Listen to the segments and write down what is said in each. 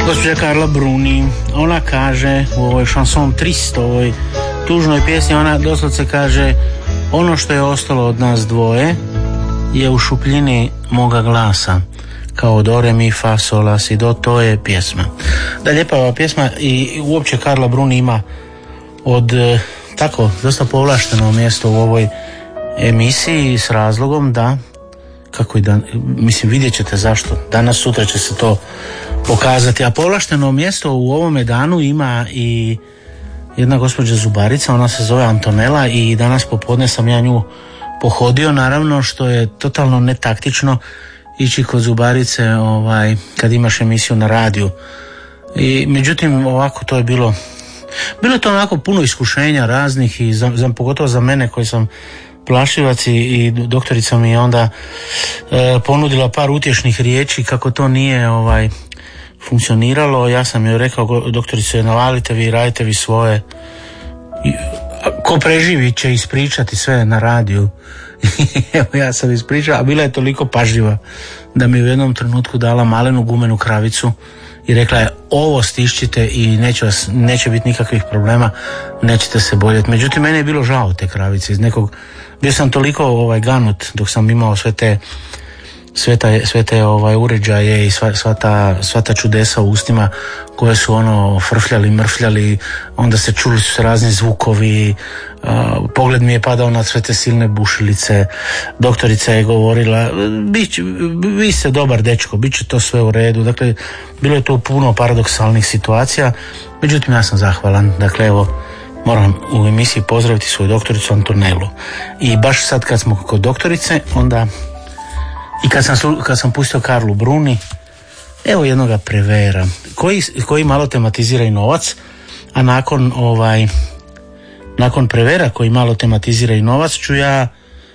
Gospođa Carla Bruni, ona kaže u ovoj Chanson Triste, ovoj tužnoj pjesmi, ona doslovce kaže: ono što je ostalo od nas dvoje je u šupljini moga glasa, kao do re mi fa sol la si do, to je pjesma. Da, lijepa ova pjesma i uopće Carla Bruni ima od tako dosta povlašteno mjesto u ovoj emisiji s razlogom da, kako i da, mislim, vidjet ćete zašto, danas sutra će se to pokazati, a povlašteno mjesto u ovome danu ima i jedna gospođa Zubarica, ona se zove Antonela i danas popodne sam ja nju pohodio, naravno, što je totalno netaktično ići kod Zubarice kad imaš emisiju na radiju. I međutim ovako to je bilo je to onako puno iskušenja raznih i pogotovo za mene koji sam plašivac i doktorica mi je onda ponudila par utješnih riječi kako to nije funkcioniralo. Ja sam joj rekao: doktorice, navalite vi, radite vi svoje, ko preživi će ispričati sve na radiju. Evo, ja sam ispričao, a bila je toliko pažljiva da mi u jednom trenutku dala malenu gumenu kravicu i rekla je: ovo stišćite i neće biti nikakvih problema, nećete se boljeti. Međutim, meni je bilo žao te kravice iz nekog, bio sam toliko ganut dok sam imao sve te uređaje i sva ta čudesa u ustima koje su frfljali, mrfljali, onda se čuli su razni zvukovi, pogled mi je padao na sve te silne bušilice. Doktorica je govorila: vi ste dobar dečko, bit će to sve u redu. Dakle, bilo je tu puno paradoksalnih situacija, međutim ja sam zahvalan. Dakle, evo, moram u emisiji pozdraviti svoju doktoricu Antonelu. I baš sad kad smo kod doktorice, onda i kad sam pustio Carlu Bruni, evo jednoga Prevera koji malo tematizira i novac, a nakon Prevera koji malo tematizira i novac ću ja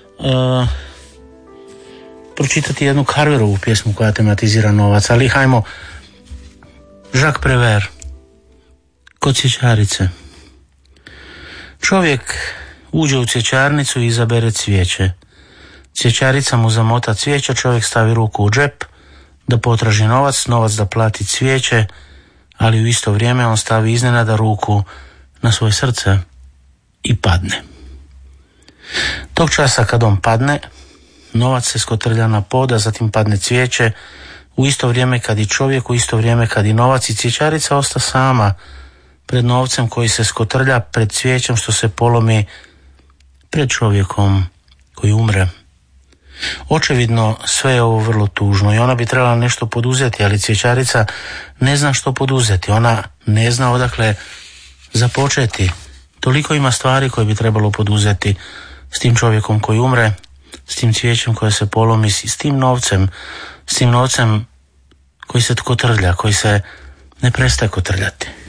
pročitati jednu Carverovu pjesmu koja tematizira novac, ali hajmo. Jacques Prévert, kod cvjećarice. Čovjek uđe u cvjećarnicu i izabere cvijeće. Cvjećarica mu zamota cvijeća, čovjek stavi ruku u džep da potraži novac da plati cvijeće, ali u isto vrijeme on stavi iznenada ruku na svoje srce i padne. Tog časa kad on padne, novac se skotrlja na pod, a zatim padne cvijeće, u isto vrijeme kad i čovjek, u isto vrijeme kad i novac, i cvjećarica osta sama pred novcem koji se skotrlja, pred cvijećem što se polomi, pred čovjekom koji umre. Očevidno sve je ovo vrlo tužno i ona bi trebala nešto poduzeti, ali cvjećarica ne zna što poduzeti. Ona ne zna odakle započeti. Toliko ima stvari koje bi trebalo poduzeti s tim čovjekom koji umre, s tim cvijećem koje se polomi, s tim novcem koji se kotrlja, koji se ne prestaje kotrljati.